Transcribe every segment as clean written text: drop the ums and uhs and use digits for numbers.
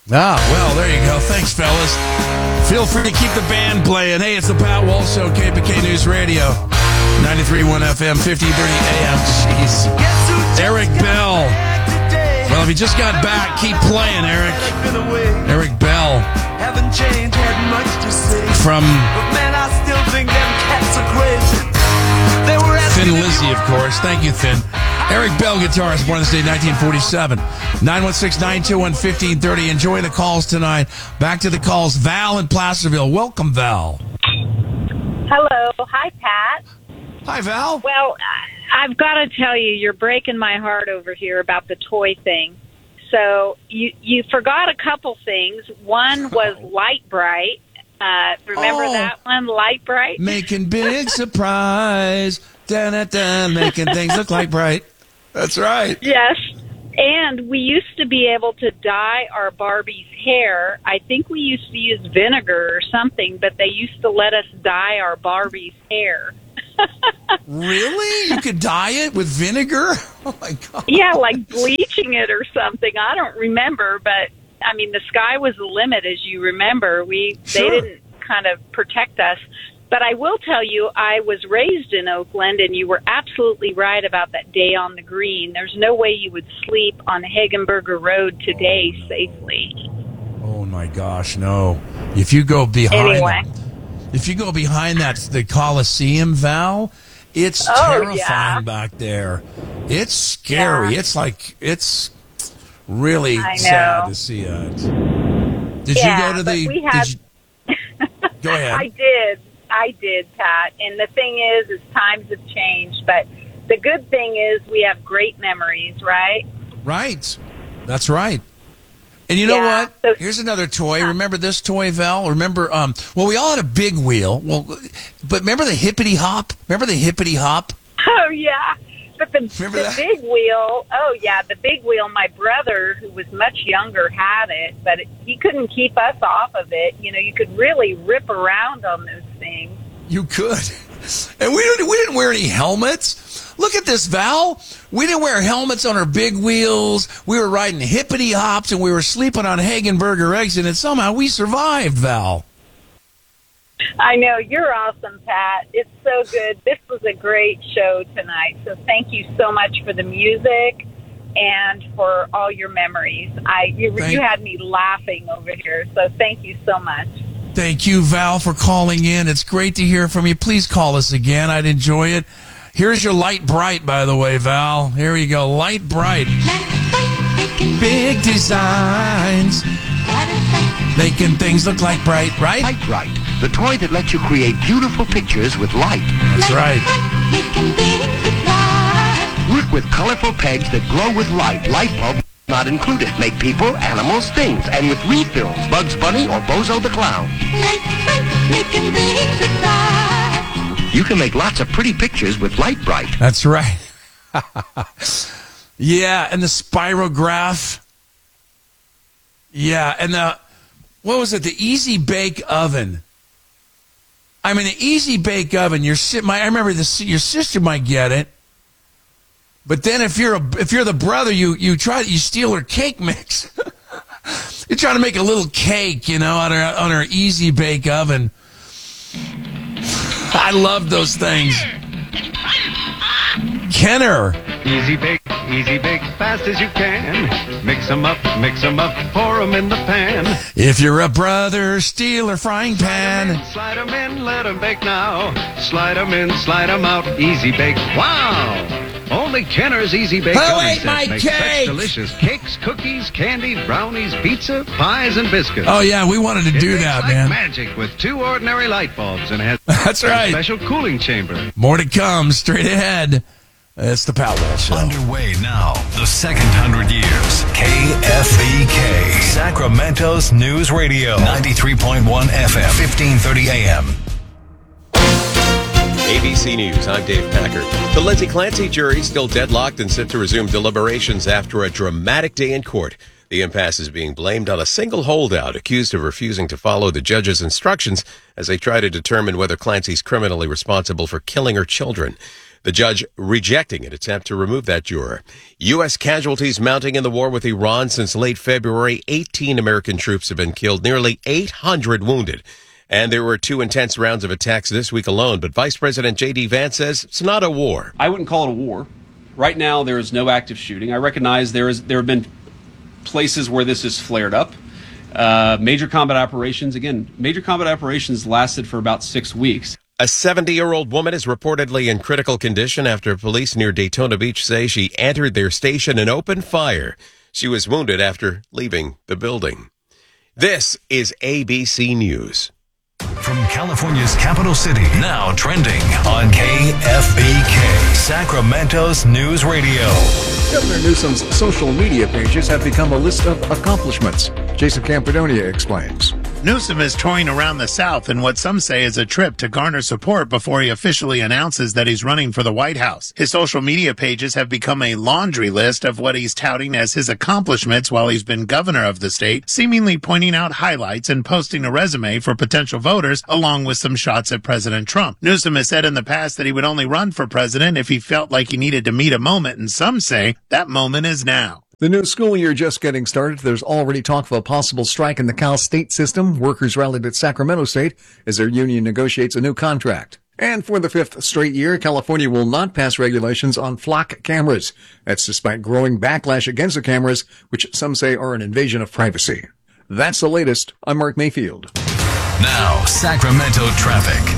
Well, there you go. Thanks, fellas. Feel free to keep the band playing. Hey, it's the Pat Walsh Show, KPK News Radio, 93.1 FM, 1530 AM. Jeez. Eric Bell. Well, if you just got back, keep playing, Eric. Eric Bell. From Thin Lizzy, of course. Thank you, Thin. Eric Bell, guitarist, born this day, 1947. 916-921-1530. Enjoy the calls tonight. Back to the calls. Val in Placerville. Welcome, Val. Hello. Hi, Pat. Hi, Val. Well, I've got to tell you, you're breaking my heart over here about the toy thing. So you forgot a couple things. One was Light Bright. Remember that one, Light Bright? Making big surprise. Dun-dun-dun, making things look like bright. That's right. Yes. And we used to be able to dye our Barbie's hair. I think we used to use vinegar or something, but they used to let us dye our Barbie's hair. Really? You could dye it with vinegar? Oh, my God. Yeah, like bleaching it or something. I don't remember, but, I mean, the sky was the limit, as you remember. They didn't kind of protect us. But I will tell you, I was raised in Oakland, and you were absolutely right about that day on the green. There's no way you would sleep on Hagenberger Road today safely. Oh, my gosh, no. If you go behind the Coliseum, Val, it's terrifying back there. It's scary. Yeah. It's really sad to see it. Did you go to the... Go ahead. I did, Pat. And the thing is times have changed. But the good thing is we have great memories, right? Right. That's right. And you know what? So, here's another toy. Remember this toy, Val? Remember, we all had a big wheel. Well, but remember the hippity hop? Oh, yeah. But the big wheel, the big wheel, my brother, who was much younger, had it, but he couldn't keep us off of it. You know, you could really rip around on those things. You could. And we didn't wear any helmets. Look at this, Val. We didn't wear helmets on our big wheels. We were riding hippity hops, and we were sleeping on Hagenberger eggs, and somehow we survived, Val. I know. You're awesome, Pat. It's so good. This was a great show tonight. So thank you so much for the music and for all your memories. You had me laughing over here. So thank you so much. Thank you, Val, for calling in. It's great to hear from you. Please call us again. I'd enjoy it. Here's your Light Bright, by the way, Val. Here you go. Light Bright. Big designs. Making things look like bright, right? Light Bright, the toy that lets you create beautiful pictures with light. That's right. Work with colorful pegs that glow with light. Light bulb not included. Make people, animals, things. And with refills, Bugs Bunny or Bozo the Clown. You can make lots of pretty pictures with Light Bright. That's right. Yeah, and the spirograph. Yeah, and what was it? The Easy Bake Oven. I mean, the Easy Bake Oven. I remember your sister might get it, but then if you're the brother, you steal her cake mix. You're trying to make a little cake, on her Easy Bake Oven. I love those things. Kenner. Easy bake, fast as you can. Mix 'em up, pour 'em in the pan. If you're a brother, steal her frying pan. Slide 'em in, let 'em bake now. Slide 'em in, slide 'em out. Easy bake, wow! Only Kenner's Easy Bake Oven set makes such delicious cakes, cookies, candy, brownies, pizza, pies, and biscuits. Oh, yeah, we wanted to do that, man. Magic with 2 ordinary light bulbs and has That's right. a special cooling chamber. More to come, straight ahead. It's the Pat Walsh Show. Underway now, the second 100 years. KFEK, Sacramento's News Radio, 93.1 FM, 1530 AM. ABC News, I'm Dave Packard. The Lindsay Clancy jury still deadlocked and set to resume deliberations after a dramatic day in court. The impasse is being blamed on a single holdout accused of refusing to follow the judge's instructions as they try to determine whether Clancy's criminally responsible for killing her children. the judge rejecting an attempt to remove that juror. U.S. casualties mounting in the war with Iran since late February. 18 American troops have been killed, nearly 800 wounded. And there were 2 intense rounds of attacks this week alone. But Vice President J.D. Vance says it's not a war. I wouldn't call it a war. Right now, there is no active shooting. I recognize there have been places where this has flared up. Major combat operations lasted for about 6 weeks. A 70-year-old woman is reportedly in critical condition after police near Daytona Beach say she entered their station and opened fire. She was wounded after leaving the building. This is ABC News. From California's capital city, now trending on KFBK, Sacramento's News Radio. Governor Newsom's social media pages have become a list of accomplishments. Jason Campidonia explains. Newsom is touring around the South in what some say is a trip to garner support before he officially announces that he's running for the White House. His social media pages have become a laundry list of what he's touting as his accomplishments while he's been governor of the state, seemingly pointing out highlights and posting a resume for potential voters, along with some shots at President Trump. Newsom has said in the past that he would only run for president if he felt like he needed to meet a moment, and some say that moment is now. The new school year just getting started. There's already talk of a possible strike in the Cal State system. Workers rallied at Sacramento State as their union negotiates a new contract. And for the 5th straight year, California will not pass regulations on flock cameras. That's despite growing backlash against the cameras, which some say are an invasion of privacy. That's the latest. I'm Mark Mayfield. Now, Sacramento traffic.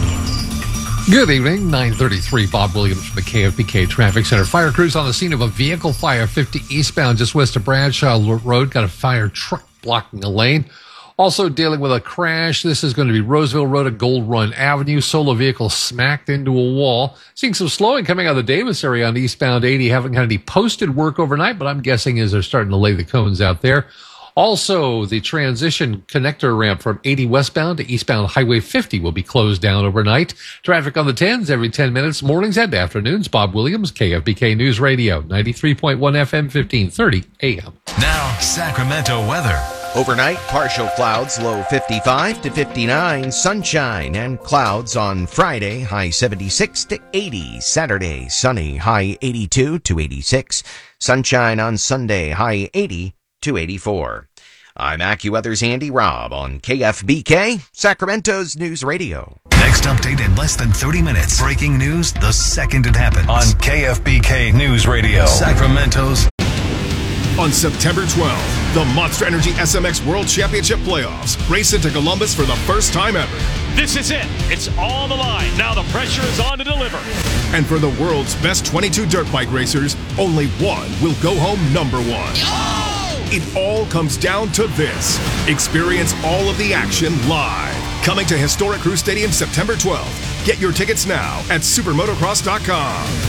Good evening, 9:33. Bob Williams from the KFBK Traffic Center. Fire crews on the scene of a vehicle fire 50 eastbound just west of Bradshaw Road. Got a fire truck blocking a lane. Also dealing with a crash. This is going to be Roseville Road at Gold Run Avenue. Solo vehicle smacked into a wall. Seeing some slowing coming out of the Davis area on eastbound 80. Haven't had any posted work overnight, but I'm guessing as they're starting to lay the cones out there. Also, the transition connector ramp from 80 westbound to eastbound Highway 50 will be closed down overnight. Traffic on the 10s every 10 minutes, mornings and afternoons. Bob Williams, KFBK News Radio, 93.1 FM, 1530 AM. Now, Sacramento weather. Overnight, partial clouds, low 55 to 59, sunshine and clouds on Friday, high 76 to 80. Saturday, sunny, high 82 to 86. Sunshine on Sunday, high 80 to 84. I'm AccuWeather's Andy Robb on KFBK, Sacramento's News Radio. Next update in less than 30 minutes. Breaking news the second it happens on KFBK News Radio, Sacramento's. On September 12th, the Monster Energy SMX World Championship Playoffs race into Columbus for the first time ever. This is it. It's on the line. Now the pressure is on to deliver. And for the world's best 22 dirt bike racers, only one will go home number one. It all comes down to this. Experience all of the action live. Coming to historic Crew Stadium September 12th. Get your tickets now at supermotocross.com.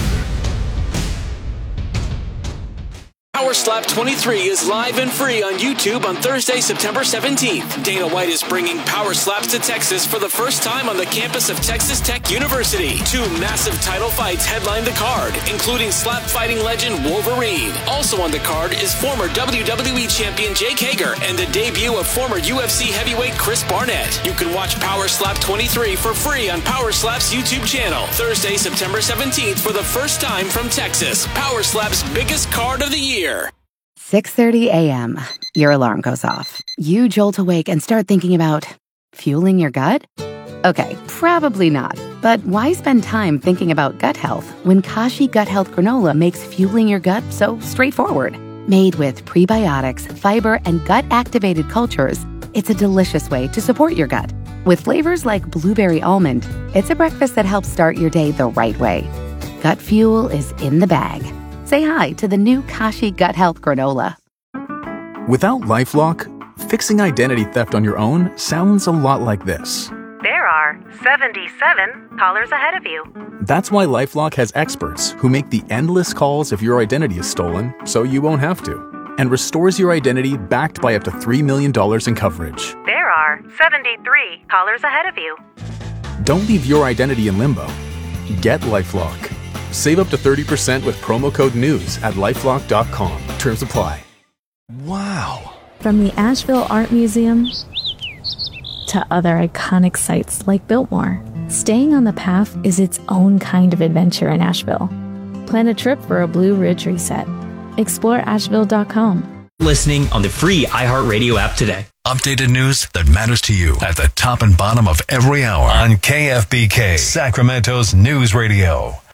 Power Slap 23 is live and free on YouTube on Thursday, September 17th. Dana White is bringing Power Slaps to Texas for the first time on the campus of Texas Tech University. 2 massive title fights headline the card, including slap fighting legend Wolverine. Also on the card is former WWE champion Jake Hager and the debut of former UFC heavyweight Chris Barnett. You can watch Power Slap 23 for free on Power Slap's YouTube channel. Thursday, September 17th for the first time from Texas. Power Slap's biggest card of the year. 6:30 a.m. Your alarm goes off. You jolt awake and start thinking about fueling your gut? Okay, probably not. But why spend time thinking about gut health when Kashi Gut Health Granola makes fueling your gut so straightforward? Made with prebiotics, fiber, and gut-activated cultures, it's a delicious way to support your gut. With flavors like blueberry almond, it's a breakfast that helps start your day the right way. Gut fuel is in the bag. Say hi to the new Kashi Gut Health Granola. Without LifeLock, fixing identity theft on your own sounds a lot like this. There are 77 callers ahead of you. That's why LifeLock has experts who make the endless calls if your identity is stolen so you won't have to, and restores your identity backed by up to $3 million in coverage. There are 73 callers ahead of you. Don't leave your identity in limbo. Get LifeLock. Save up to 30% with promo code NEWS at LifeLock.com. Terms apply. Wow. From the Asheville Art Museum to other iconic sites like Biltmore, Staying on the path is its own kind of adventure in Asheville. Plan a trip for a Blue Ridge reset. Explore Asheville.com. Listening on the free iHeartRadio app today. Updated news that matters to you at the top and bottom of every hour on KFBK, Sacramento's News Radio.